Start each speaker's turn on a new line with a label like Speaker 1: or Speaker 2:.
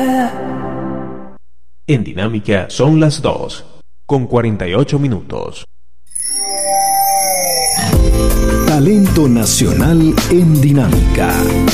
Speaker 1: En Dinámica son las 2:48.
Speaker 2: Talento nacional en Dinámica.